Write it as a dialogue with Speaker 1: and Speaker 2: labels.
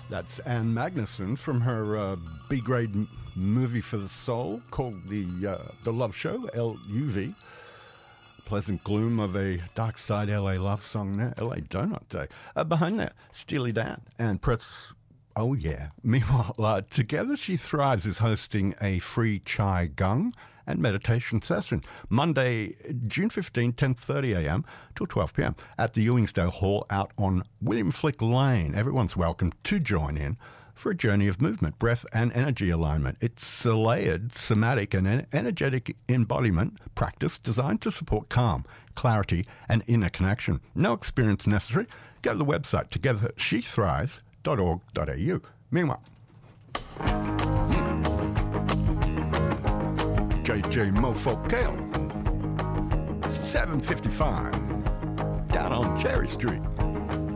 Speaker 1: That's Anne Magnuson from her B-grade movie for the soul called The Love Show, LUV. Pleasant gloom of a Dark Side LA love song there, LA Donut Day. Behind that, Steely Dan and Pretz. Oh yeah. Meanwhile, Together She Thrives is hosting a free Chai Gung and meditation session Monday, June 15, 10:30am till 12pm at the Ewingsdale Hall out on William Flick Lane. Everyone's welcome to join in for a journey of movement, breath, and energy alignment. It's a layered, somatic, and energetic embodiment practice designed to support calm, clarity, and inner connection. No experience necessary. Go to the website togethershethrives.org.au. Meanwhile, JJ Mofo Kale, 755, down on Cherry Street.